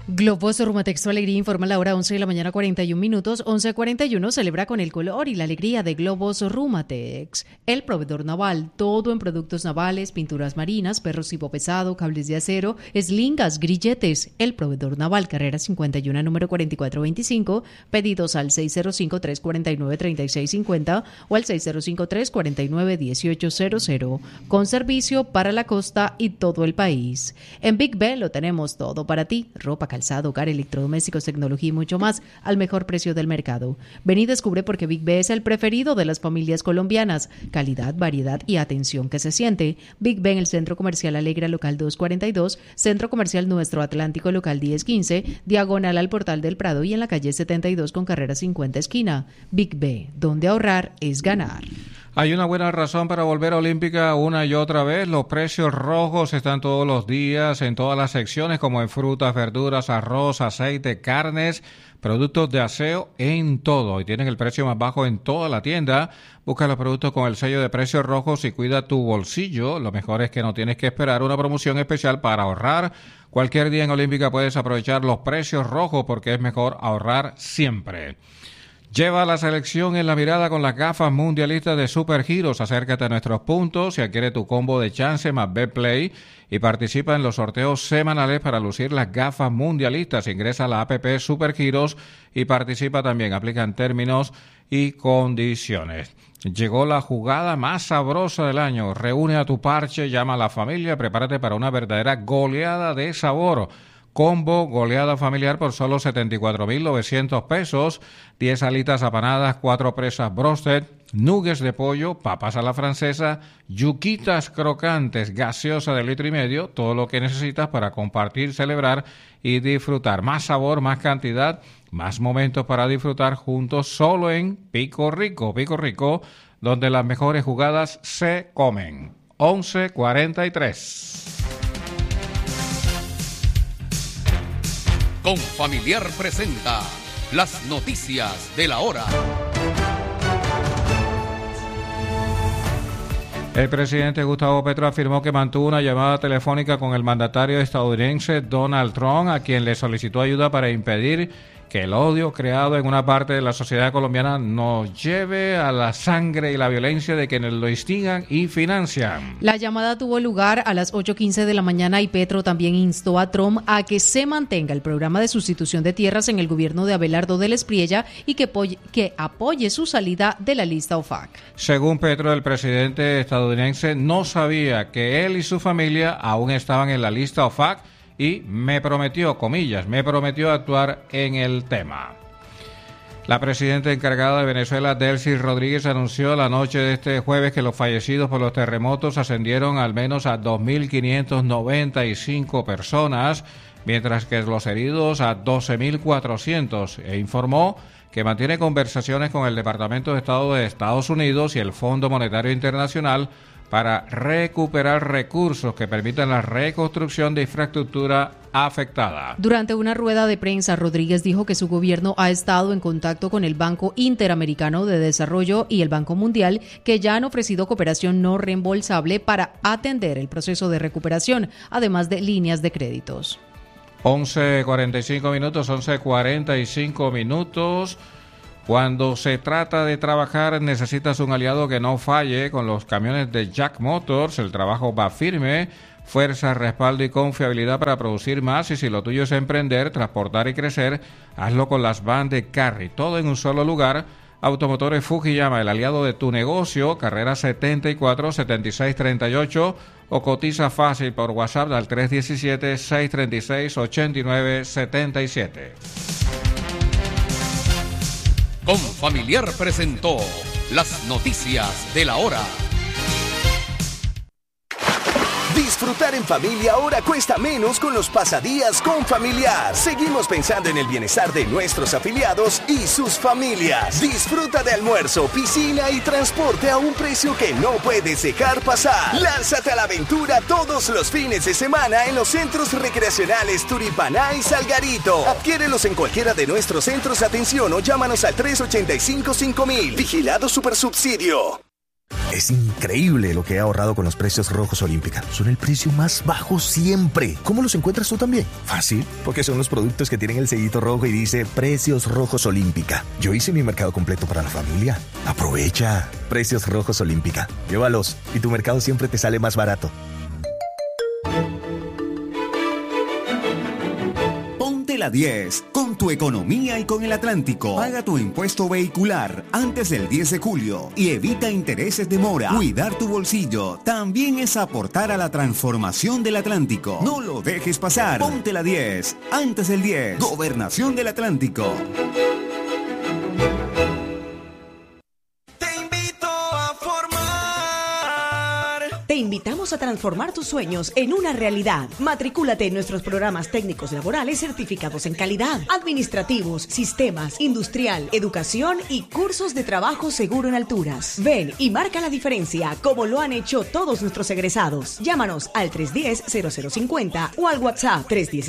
Globos Rumatex, tu alegría, informa la hora 11 de la mañana 41 minutos. 11:41 celebra con el color y la alegría de Globos Rumatex. El proveedor naval, todo en productos navales, pinturas marinas, perros tipo pesado, cables de acero, eslingas, grilletes. El proveedor naval, carrera 51, número 4425. Pedidos al 605-349-3650 o al 605-349-1800. Con servicio para la costa y todo el país. En Big B lo tenemos todo para ti. Ropa, calzado, hogar, electrodomésticos, tecnología y mucho más al mejor precio del mercado. Ven y descubre por qué Big B es el preferido de las familias colombianas. Calidad, variedad y atención que se siente. Big B en el Centro Comercial Alegra, local 242, Centro Comercial Nuestro Atlántico, local 1015, diagonal al Portal del Prado y en la calle 72 con carrera 50 esquina. Big B, donde ahorrar es ganar. Hay una buena razón para volver a Olímpica una y otra vez. Los precios rojos están todos los días en todas las secciones, como en frutas, verduras, arroz, aceite, carnes, productos de aseo, en todo. Y tienen el precio más bajo en toda la tienda. Busca los productos con el sello de precios rojos y cuida tu bolsillo. Lo mejor es que no tienes que esperar una promoción especial para ahorrar. Cualquier día en Olímpica puedes aprovechar los precios rojos porque es mejor ahorrar siempre. Lleva la selección en la mirada con las gafas mundialistas de Supergiros. Acércate a nuestros puntos y adquiere tu combo de chance más Betplay y participa en los sorteos semanales para lucir las gafas mundialistas. Ingresa a la app Supergiros y participa también. Aplican términos y condiciones. Llegó la jugada más sabrosa del año. Reúne a tu parche, llama a la familia, prepárate para una verdadera goleada de sabor. Combo goleada familiar por solo 74,900 pesos, 10 alitas apanadas, 4 presas broasted, nuggets de pollo, papas a la francesa, yuquitas crocantes, gaseosa de 1,5 litros, todo lo que necesitas para compartir, celebrar y disfrutar. Más sabor, más cantidad, más momentos para disfrutar juntos solo en Pico Rico. Pico Rico, donde las mejores jugadas se comen. 11:43. Confamiliar presenta las noticias de la hora. El presidente Gustavo Petro afirmó que mantuvo una llamada telefónica con el mandatario estadounidense Donald Trump, a quien le solicitó ayuda para impedir que el odio creado en una parte de la sociedad colombiana nos lleve a la sangre y la violencia de quienes lo instigan y financian. La llamada tuvo lugar a las 8:15 de la mañana y Petro también instó a Trump a que se mantenga el programa de sustitución de tierras en el gobierno de Abelardo del Espriella y que apoye su salida de la lista OFAC. Según Petro, el presidente estadounidense no sabía que él y su familia aún estaban en la lista OFAC y me prometió, comillas, me prometió actuar en el tema. La presidenta encargada de Venezuela, Delcy Rodríguez, anunció la noche de este jueves que los fallecidos por los terremotos ascendieron al menos a 2.595 personas, mientras que los heridos a 12.400, e informó que mantiene conversaciones con el Departamento de Estado de Estados Unidos y el Fondo Monetario Internacional para recuperar recursos que permitan la reconstrucción de infraestructura afectada. Durante una rueda de prensa, Rodríguez dijo que su gobierno ha estado en contacto con el Banco Interamericano de Desarrollo y el Banco Mundial, que ya han ofrecido cooperación no reembolsable para atender el proceso de recuperación, además de líneas de créditos. 11:45 minutos. Cuando se trata de trabajar, necesitas un aliado que no falle. Con los camiones de Jack Motors, el trabajo va firme, fuerza, respaldo y confiabilidad para producir más. Y si lo tuyo es emprender, transportar y crecer, hazlo con las vans de Carry. Todo en un solo lugar. Automotores Fujiyama, el aliado de tu negocio, carrera 74-7638, o cotiza fácil por WhatsApp al 317-636-8977. Confamiliar presentó las noticias de la hora. Disfrutar en familia ahora cuesta menos con los pasadías Confamiliar. Seguimos pensando en el bienestar de nuestros afiliados y sus familias. Disfruta de almuerzo, piscina y transporte a un precio que no puedes dejar pasar. Lánzate a la aventura todos los fines de semana en los centros recreacionales Turipaná y Salgarito. Adquiérelos en cualquiera de nuestros centros de atención o llámanos al 385-5000. Vigilado Supersubsidio. Es increíble lo que he ahorrado con los precios rojos Olímpica. Son el precio más bajo siempre. ¿Cómo los encuentras tú también? Fácil, porque son los productos que tienen el sellito rojo y dice Precios Rojos Olímpica. Yo hice mi mercado completo para la familia. Aprovecha. Precios Rojos Olímpica. Llévalos y tu mercado siempre te sale más barato. Ponte la 10 con tu economía y con el Atlántico. Paga tu impuesto vehicular antes del 10 de julio y evita intereses de mora. Cuidar tu bolsillo también es aportar a la transformación del Atlántico. No lo dejes pasar. Ponte la 10 antes del 10. Gobernación del Atlántico. Te invitamos a transformar tus sueños en una realidad. Matricúlate en nuestros programas técnicos laborales certificados en calidad, administrativos, sistemas, industrial, educación y cursos de trabajo seguro en alturas. Ven y marca la diferencia como lo han hecho todos nuestros egresados. Llámanos al 310-0050 o al WhatsApp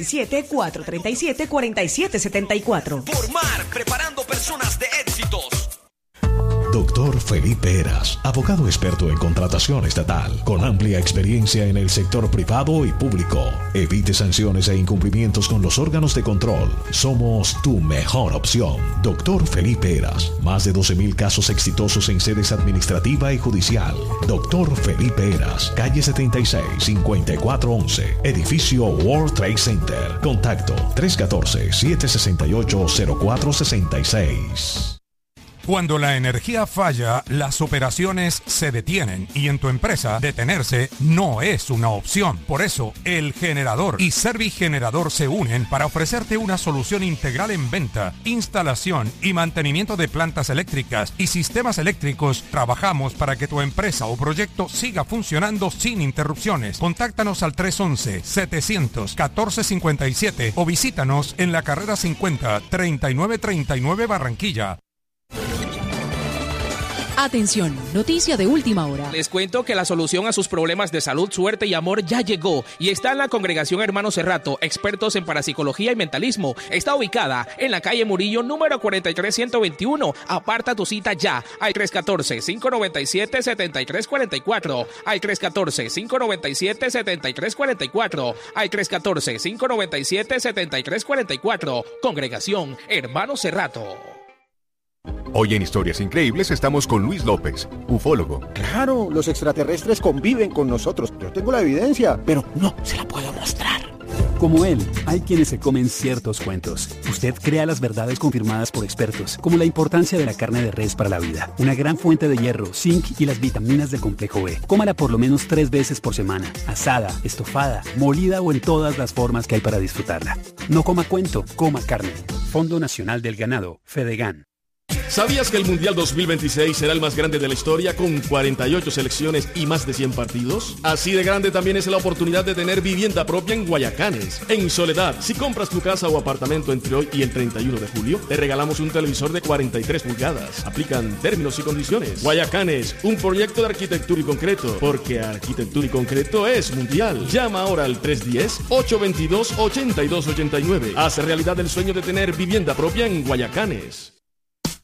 317-437-4774. Formar, preparando personas de éxitos. Doctor Felipe Heras, abogado experto en contratación estatal, con amplia experiencia en el sector privado y público. Evite sanciones e incumplimientos con los órganos de control. Somos tu mejor opción. Doctor Felipe Heras, más de 12,000 casos exitosos en sedes administrativa y judicial. Doctor Felipe Heras, calle 76, 5411, edificio World Trade Center. Contacto 314-768-0466. Cuando la energía falla, las operaciones se detienen y en tu empresa detenerse no es una opción. Por eso, El Generador y Servigenerador se unen para ofrecerte una solución integral en venta, instalación y mantenimiento de plantas eléctricas y sistemas eléctricos. Trabajamos para que tu empresa o proyecto siga funcionando sin interrupciones. Contáctanos al 311-700-1457 o visítanos en la carrera 50, 3939 Barranquilla. Atención, noticia de última hora. Les cuento que la solución a sus problemas de salud, suerte y amor ya llegó y está en la Congregación Hermanos Cerrato, expertos en parapsicología y mentalismo. Está ubicada en la calle Murillo, número 43121. Aparta tu cita ya al 314-597-7344, al 314-597-7344, al 314-597-7344. Congregación Hermanos Cerrato. Hoy en Historias Increíbles estamos con Luis López, ufólogo. Claro, los extraterrestres conviven con nosotros. Yo tengo la evidencia, pero no se la puedo mostrar. Como él, hay quienes se comen ciertos cuentos. Usted crea las verdades confirmadas por expertos, como la importancia de la carne de res para la vida, una gran fuente de hierro, zinc y las vitaminas del complejo B. Cómala por lo menos 3 veces por semana, asada, estofada, molida o en todas las formas que hay para disfrutarla. No coma cuento, coma carne. Fondo Nacional del Ganado, Fedegan. ¿Sabías que el Mundial 2026 será el más grande de la historia con 48 selecciones y más de 100 partidos? Así de grande también es la oportunidad de tener vivienda propia en Guayacanes, en Soledad. Si compras tu casa o apartamento entre hoy y el 31 de julio, te regalamos un televisor de 43 pulgadas. Aplican términos y condiciones. Guayacanes, un proyecto de arquitectura y concreto, porque arquitectura y concreto es mundial. Llama ahora al 310-822-8289. Hace realidad el sueño de tener vivienda propia en Guayacanes.